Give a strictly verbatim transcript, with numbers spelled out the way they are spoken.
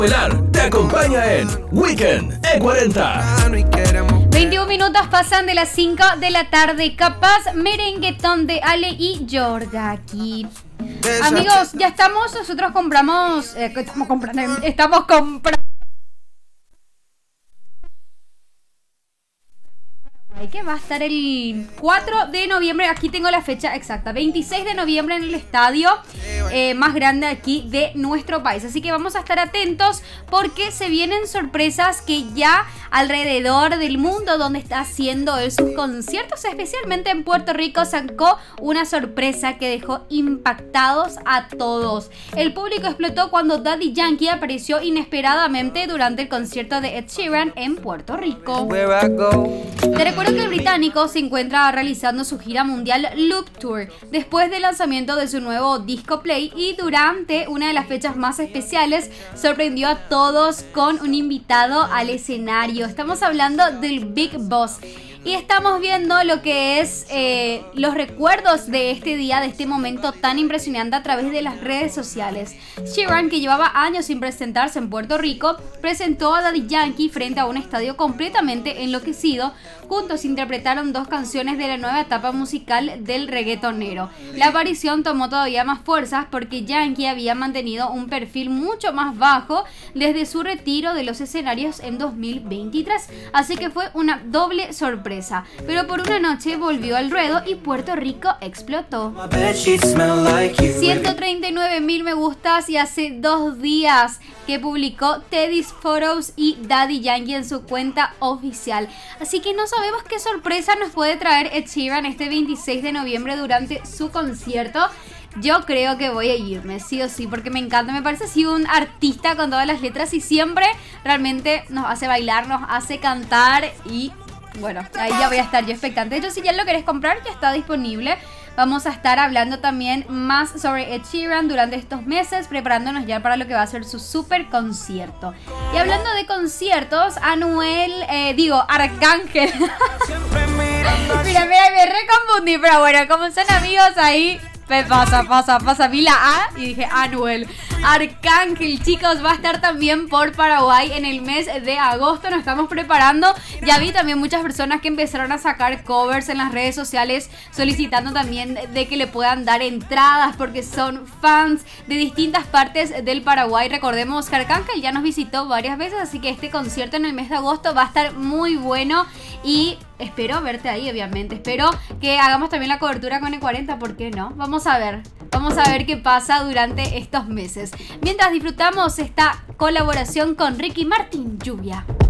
Pelar te acompaña en Weekend E cuarenta. veintiún minutos pasan de las cinco de la tarde. Capaz merenguetón de Ale y Jorga aquí. Amigos, ya estamos, nosotros compramos, eh, estamos comprando, estamos comprando. Que va a estar el cuatro de noviembre, aquí tengo la fecha exacta, veintiséis de noviembre en el estadio eh, más grande aquí de nuestro país. Así que vamos a estar atentos porque se vienen sorpresas que ya alrededor del mundo donde está haciendo él sus conciertos, especialmente en Puerto Rico, sacó una sorpresa que dejó impactados a todos. El público explotó cuando Daddy Yankee apareció inesperadamente durante el concierto de Ed Sheeran en Puerto Rico. Te recuerdo que el británico se encuentra realizando su gira mundial Loop Tour después del lanzamiento de su nuevo disco Play, y durante una de las fechas más especiales sorprendió a todos con un invitado al escenario. Estamos hablando del Big Boss. Y estamos viendo lo que es eh, los recuerdos de este día, de este momento tan impresionante a través de las redes sociales. Sheeran, que llevaba años sin presentarse en Puerto Rico, presentó a Daddy Yankee frente a un estadio completamente enloquecido. Juntos interpretaron dos canciones de la nueva etapa musical del reggaetonero. La aparición tomó todavía más fuerzas porque Yankee había mantenido un perfil mucho más bajo desde su retiro de los escenarios en dos mil veintitrés. Así que fue una doble sorpresa. Pero por una noche volvió al ruedo y Puerto Rico explotó. ciento treinta y nueve mil me gustas y hace dos días que publicó Teddy's Photos y Daddy Yankee en su cuenta oficial. Así que no sabemos qué sorpresa nos puede traer Ed Sheeran este veintiséis de noviembre durante su concierto. Yo creo que voy a irme, sí o sí, porque me encanta, me parece así un artista con todas las letras y siempre realmente nos hace bailar, nos hace cantar y... bueno, ahí ya voy a estar yo expectante. De hecho, si ya lo querés comprar, ya está disponible. Vamos a estar hablando también más sobre Ed Sheeran durante estos meses, preparándonos ya para lo que va a ser su super concierto. Y hablando de conciertos, Anuel, eh, digo, Arcángel. Mira, mira, me reconfundí, pero bueno, como son amigos ahí... Pasa, pasa, pasa, vi la A y dije Anuel. Arcángel, chicos, va a estar también por Paraguay en el mes de agosto. Nos estamos preparando. Ya vi también muchas personas que empezaron a sacar covers en las redes sociales solicitando también de que le puedan dar entradas porque son fans de distintas partes del Paraguay. Recordemos que Arcángel ya nos visitó varias veces, así que este concierto en el mes de agosto va a estar muy bueno y... espero verte ahí, obviamente. Espero que hagamos también la cobertura con E cuarenta, ¿por qué no? Vamos a ver, vamos a ver qué pasa durante estos meses. Mientras disfrutamos esta colaboración con Ricky Martin, Lluvia.